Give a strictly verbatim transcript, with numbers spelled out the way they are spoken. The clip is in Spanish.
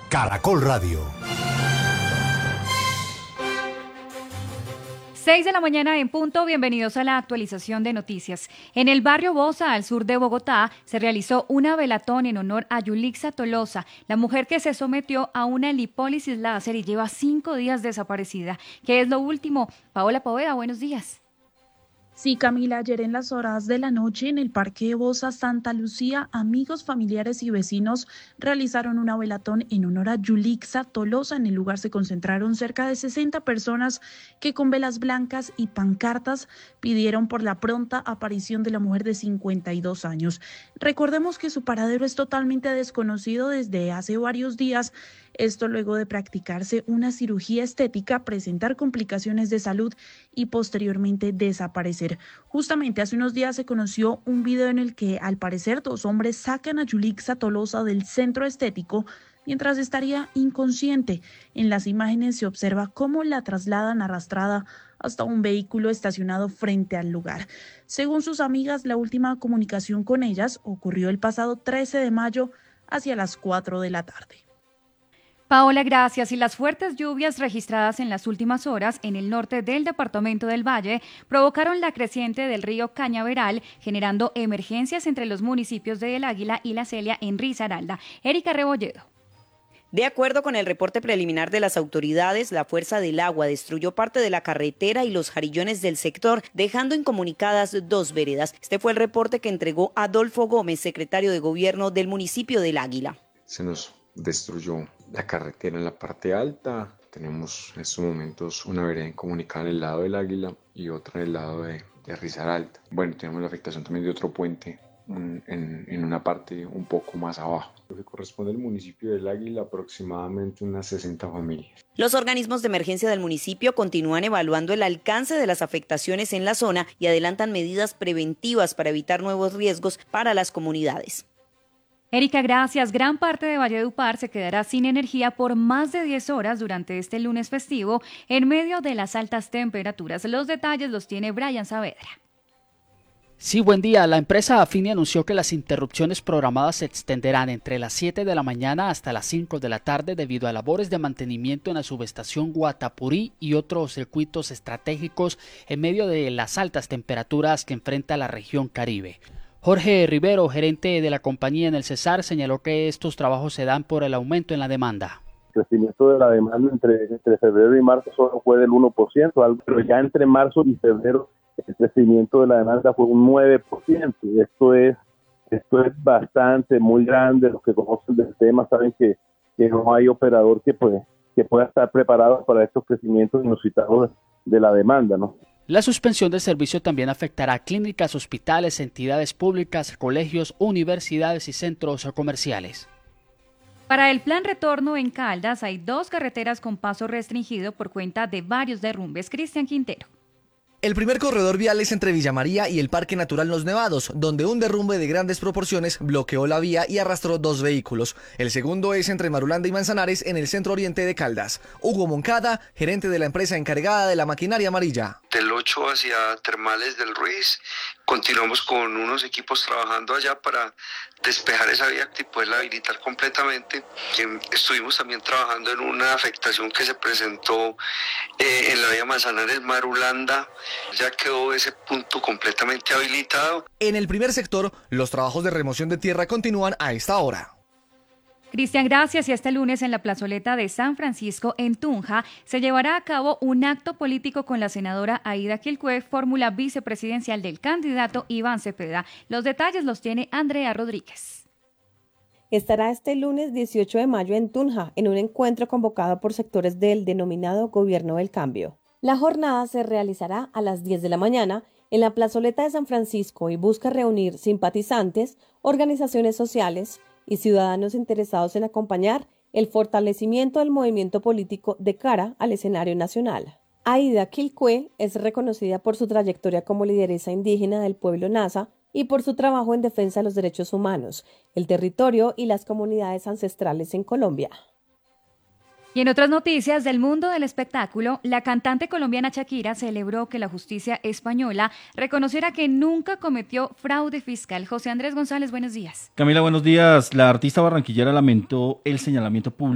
Caracol Radio. seis de la mañana en punto, bienvenidos a la actualización de noticias. En el barrio Bosa, al sur de Bogotá, se realizó una velatón en honor a Yulixa Tolosa, la mujer que se sometió a una lipólisis láser y lleva cinco días desaparecida. ¿Qué es lo último? Paola Poveda, buenos días. Sí, Camila, ayer en las horas de la noche en el Parque Bosa, Santa Lucía, amigos, familiares y vecinos realizaron una velatón en honor a Yulixa Tolosa. En el lugar se concentraron cerca de sesenta personas que con velas blancas y pancartas pidieron por la pronta aparición de la mujer de cincuenta y dos años. Recordemos que su paradero es totalmente desconocido desde hace varios días. Esto luego de practicarse una cirugía estética, presentar complicaciones de salud y posteriormente desaparecer. Justamente hace unos días se conoció un video en el que al parecer dos hombres sacan a Yulixa Tolosa del centro estético mientras estaría inconsciente. En las imágenes se observa cómo la trasladan arrastrada hasta un vehículo estacionado frente al lugar. Según sus amigas, la última comunicación con ellas ocurrió el pasado trece de mayo hacia las cuatro de la tarde. Paola, gracias. Y las fuertes lluvias registradas en las últimas horas en el norte del departamento del Valle provocaron la creciente del río Cañaveral, generando emergencias entre los municipios de El Águila y La Celia en Risaralda. Erika Rebolledo. De acuerdo con el reporte preliminar de las autoridades, la fuerza del agua destruyó parte de la carretera y los jarillones del sector, dejando incomunicadas dos veredas. Este fue el reporte que entregó Adolfo Gómez, secretario de Gobierno del municipio del Águila. Se nos destruyó la carretera en la parte alta. Tenemos en estos momentos una vereda incomunicada en el lado del Águila y otra en el lado de, de Risaralda. Bueno, tenemos la afectación también de otro puente en, en una parte un poco más abajo. Lo que corresponde al municipio del Águila, aproximadamente unas sesenta familias. Los organismos de emergencia del municipio continúan evaluando el alcance de las afectaciones en la zona y adelantan medidas preventivas para evitar nuevos riesgos para las comunidades. Erika, gracias. Gran parte de Valledupar se quedará sin energía por más de diez horas durante este lunes festivo en medio de las altas temperaturas. Los detalles los tiene Brian Saavedra. Sí, buen día. La empresa Afini anunció que las interrupciones programadas se extenderán entre las siete de la mañana hasta las cinco de la tarde debido a labores de mantenimiento en la subestación Guatapurí y otros circuitos estratégicos en medio de las altas temperaturas que enfrenta la región Caribe. Jorge Rivero, gerente de la compañía en el Cesar, señaló que estos trabajos se dan por el aumento en la demanda. El crecimiento de la demanda entre, entre febrero y marzo solo fue del uno por ciento, pero ya entre marzo y febrero el crecimiento de la demanda fue un nueve por ciento. Y esto es, esto es bastante, muy grande. Los que conocen del tema saben que, que no hay operador que, pues, que pueda estar preparado para estos crecimientos inusitados de la demanda, ¿no? La suspensión del servicio también afectará a clínicas, hospitales, entidades públicas, colegios, universidades y centros comerciales. Para el plan retorno en Caldas hay dos carreteras con paso restringido por cuenta de varios derrumbes. Cristian Quintero. El primer corredor vial es entre Villa María y el Parque Natural Los Nevados, donde un derrumbe de grandes proporciones bloqueó la vía y arrastró dos vehículos. El segundo es entre Marulanda y Manzanares, en el centro oriente de Caldas. Hugo Moncada, gerente de la empresa encargada de la maquinaria amarilla. Del ocho hacia Termales del Ruiz, continuamos con unos equipos trabajando allá para despejar esa vía y poderla habilitar completamente. Estuvimos también trabajando en una afectación que se presentó eh, en la vía Manzanares Marulanda. Ya quedó ese punto completamente habilitado. En el primer sector, los trabajos de remoción de tierra continúan a esta hora. Cristian, gracias. Y este lunes en la plazoleta de San Francisco, en Tunja, se llevará a cabo un acto político con la senadora Aida Quilcue, fórmula vicepresidencial del candidato Iván Cepeda. Los detalles los tiene Andrea Rodríguez. Estará este lunes dieciocho de mayo en Tunja, en un encuentro convocado por sectores del denominado Gobierno del Cambio. La jornada se realizará a las diez de la mañana en la plazoleta de San Francisco y busca reunir simpatizantes, organizaciones sociales y ciudadanos interesados en acompañar el fortalecimiento del movimiento político de cara al escenario nacional. Aida Quilcue es reconocida por su trayectoria como lideresa indígena del pueblo Nasa y por su trabajo en defensa de los derechos humanos, el territorio y las comunidades ancestrales en Colombia. Y en otras noticias del mundo del espectáculo, la cantante colombiana Shakira celebró que la justicia española reconociera que nunca cometió fraude fiscal. José Andrés González, buenos días. Camila, buenos días. La artista barranquillera lamentó el señalamiento público